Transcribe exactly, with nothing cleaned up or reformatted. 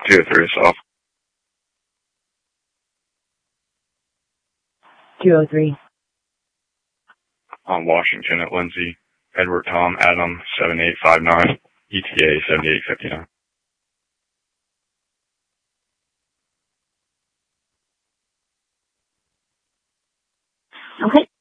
two oh three is off. two oh three. On Washington at Lindsay. Edward Tom Adam seven eight five nine. E T A seventy-eight fifty-nine. Okay.